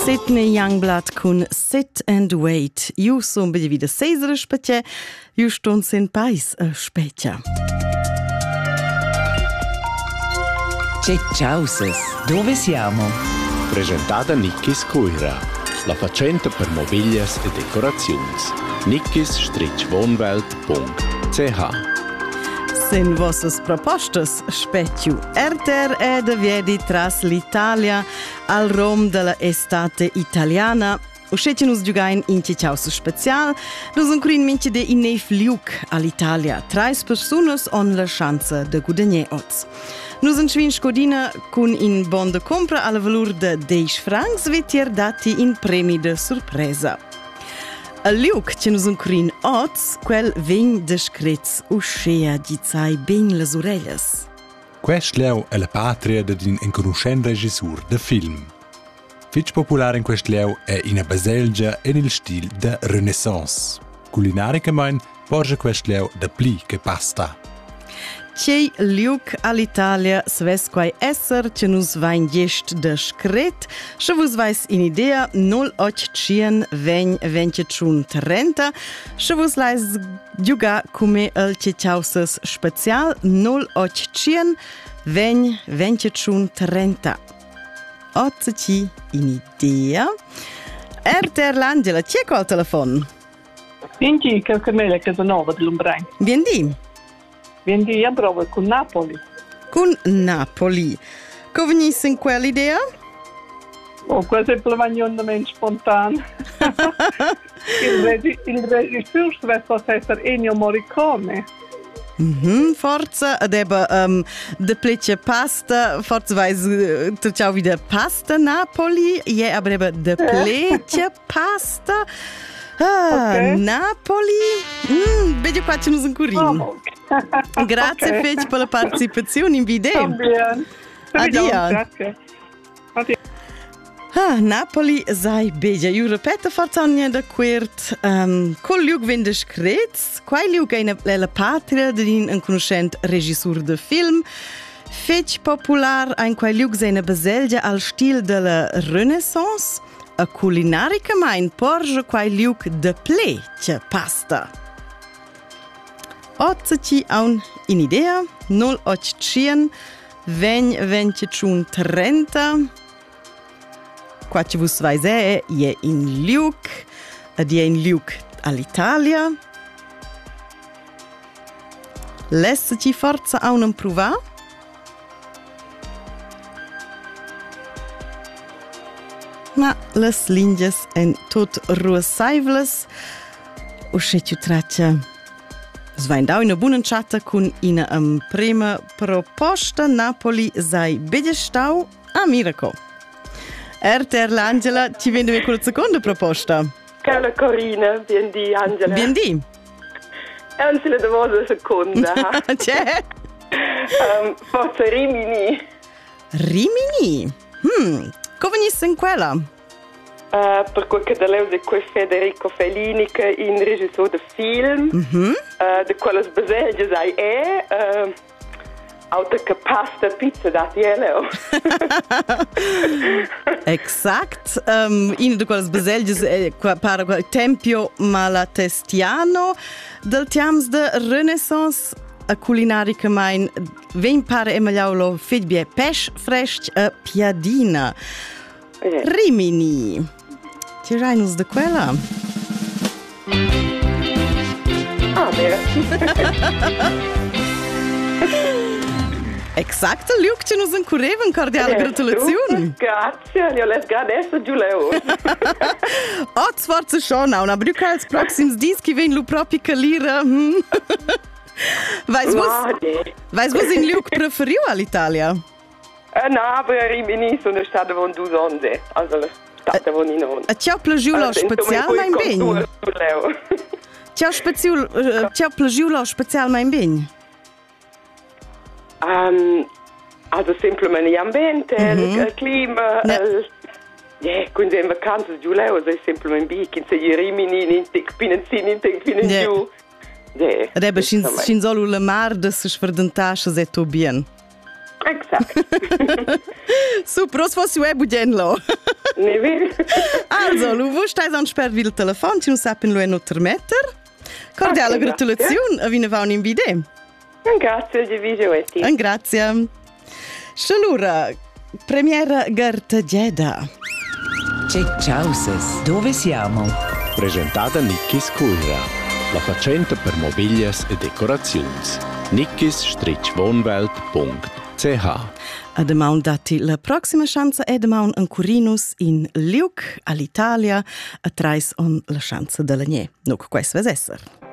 Sydney Youngblood con Sit and Wait. Io son bella vida Cesare specie, io ston sen pais a specia. Causes, dove siamo? Presentata Nickis Coira, la facenta per mobilias e decorazioni. nickis-wohnwelt.ch. Sen vossas propostas specio. RTR de viedi tras l'Italia al rom della estate italiana. Uscete nos giugain in Causa special. Nos ancora in mente de in neif liuk all'Italia. 3 personas on la chance de guadagner oz. Nos enschwin scodina con in bon de compra alla valur de 10 francs vetier dati in premi de sorpresa. A liuk che nos ancora oz, quel vegn descrets uscea gizai ben las orellas. Quest leu è la patria d'un inconoscent regisseur de film. Fitch popular in quest leu è in a baselgia e nel stil de Renaissance. Culinaricamente porge quest leu de pli che pasta. Cei liuk all'Italia sves quai esser che nus vain gest de scret, se vos vais in idea 0800 20 30, se vos lais giuga come el Causes special 0800 20 30. Ozzi in idea. RTR l'Angela, chi è col telefono? Vinci, che Carmela Casanova dell'Umbrain. Biendi. Vendi a prova con Napoli. Con Napoli. Come venisse in quell'idea? Oh, questo è semplicemente spontaneo. il regisseur deve essere Ennio Morricone. Forza, deba de plece pasta, forza vais ciao wieder pasta Napoli, je aber de plece pasta. Okay. Napoli. Vedi qua ci nos incurin. Grazie okay. Fece per la partecipazione in video. Addio. Grazie. Addio. Napoli sai begia. Io ripeto forza ogni da quert col liug vende screts. Quai liug è la patria di un conoscente regisseur de film. Fece popular in quai liug sei una baselgia al stil della Renaissance. A culinarica mein porge quai liuk de plece pasta. Ozzi aun in idea 0800 20 30. Qua ci vus vais je in liuk, ad je in liuk all'Italia. Lesse forza aun un pruva? Ma las linges en tot ruasaivlas. Uscetju traccia. Svaindau in a buona chatta con ina prima proposta Napoli sai bedestau a Miraco. RTR l'Angela, ci vende con la seconda proposta. Cara Corina, biendi Angela. Biendi. Anzi la devo seconda. C'è? Forza Rimini. Rimini? Come venisse in quella? Per quel che da leu di quel Federico Fellini che in regissore de film, di quelle baselge sai auto che pasta pizza dati leu. Exact. In di quelle baselge para quel Tempio Malatestiano del tiams de Renaissance. A culinarica mein ven pare emaliaulo fedbie pesch fresh a piadina. Rimini. Ti rainos de quella? Vero. Exact, Luc, ci nos incurevan cordiale gratulazioni. Grazie, io les adesso Giuleo. Oz forza schon, aber du kannst proxims dischi ven lu propi calira. Weißt du, was in Luc preferiu all'Italia? No, aber Rimini sono stata con 2 onde. Also, stata con in onde. Ci ha plagiu lo special mai ben? Ci ha plagiu lo special mai ben? Also, semplicemente l'ambiente, il clima, quindi in vacanze Giuleo, sei semplicemente bi, che se Rimini, in tic pinenzini, in tic pinenziu. Reba, sin solo la mar de se sferdentașas é tu bien. Exakt. Super, os fossi web bugenlo. Ne vero? Also, lu vos stais an sper vil telefon, ci nu sapen lu no termetter. Cordiale gratulazione, a vine va un invide. Grazie di videoetti. Grazie. Scelura, premiera Gerta Geda. Ciao, dove siamo? Presentata Nikkis Cuira, la facenta per mobilias e decorazioni. nikkis-wohnwelt.ch. A demaun dati la prossima chance è demaun en Curinus in Liuc all'Italia a trais on la chance della Gne. Nuc quais ves esser.